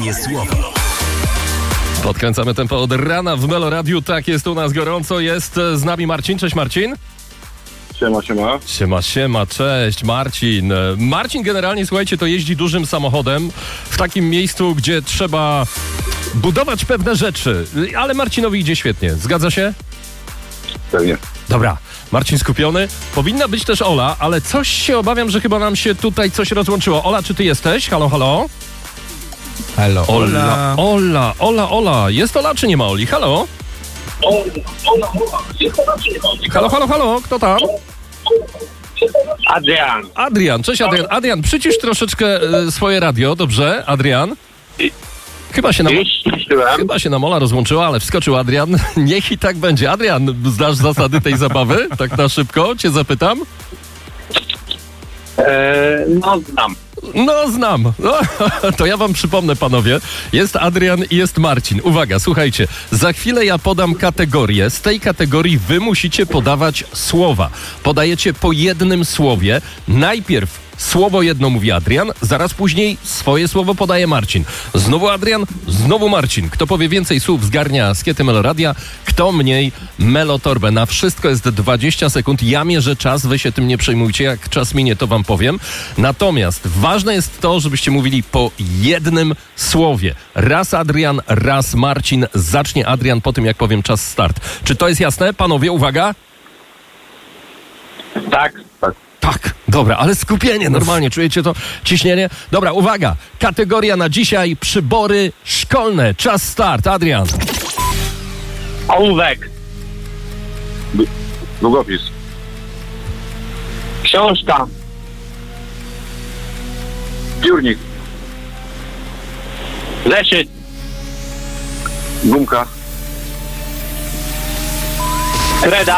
Ostatnie słowo. Podkręcamy tempo od rana w Melo Radiu. Tak, jest u nas gorąco. Jest z nami Marcin. Cześć Marcin. Siema, cześć Marcin. Marcin generalnie, słuchajcie, to jeździ dużym samochodem w takim miejscu, gdzie trzeba budować pewne rzeczy. Ale Marcinowi idzie świetnie. Zgadza się? Pewnie. Dobra, Marcin skupiony. Powinna być też Ola, ale coś się obawiam, że chyba nam się tutaj coś rozłączyło. Ola, czy ty jesteś? Halo, halo? Halo, Ola. Jest Ola, czy nie ma Oli? Halo? Halo, kto tam? Adrian, cześć Adrian. Adrian, przycisz troszeczkę swoje radio, dobrze? Adrian? Chyba się nam Ola rozłączyła, ale wskoczył Adrian. Niech i tak będzie. Adrian, znasz zasady tej zabawy? Tak na szybko cię zapytam. Znam. Znam. To ja wam przypomnę, panowie. Jest Adrian i jest Marcin. Uwaga, słuchajcie. Za chwilę ja podam kategorię. Z tej kategorii wy musicie podawać słowa. Podajecie po jednym słowie. Najpierw słowo jedno mówi Adrian, zaraz później swoje słowo podaje Marcin. Znowu Adrian, znowu Marcin. Kto powie więcej słów, zgarnia skiety Melo Radia, kto mniej Melotorbę. Na wszystko jest 20 sekund. Ja mierzę czas, wy się tym nie przejmujcie. Jak czas minie, to wam powiem. Natomiast ważne jest to, żebyście mówili po jednym słowie. Raz Adrian, raz Marcin. Zacznie Adrian po tym, jak powiem czas start. Czy to jest jasne? Panowie, uwaga. Tak, dobra, ale skupienie, normalnie, czujecie to ciśnienie? Dobra, uwaga, kategoria na dzisiaj, przybory szkolne, czas start, Adrian. Ołówek. Długopis. Książka. Piórnik. Zeszyt. Gumka. Kreda.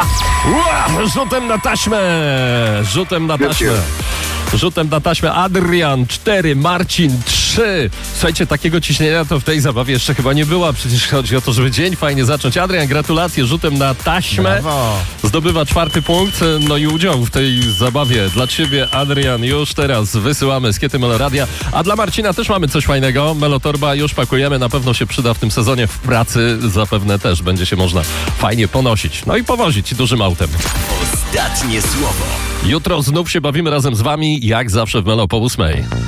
Rzutem na taśmę. Adrian 4, Marcin 3. Słuchajcie, takiego ciśnienia to w tej zabawie jeszcze chyba nie było. Przecież chodzi o to, żeby dzień fajnie zacząć. Adrian, gratulacje, rzutem na taśmę. Brawo. Zdobywa 4 punkt. No i udział w tej zabawie dla ciebie, Adrian. Już teraz wysyłamy skiety Melo Radia. A dla Marcina też mamy coś fajnego. Melotorba już pakujemy. Na pewno się przyda w tym sezonie. W pracy zapewne też będzie się można fajnie ponosić. No i powozić dużym autem. Ostatnie słowo. Jutro znów się bawimy razem z wami, jak zawsze w Melo po 8.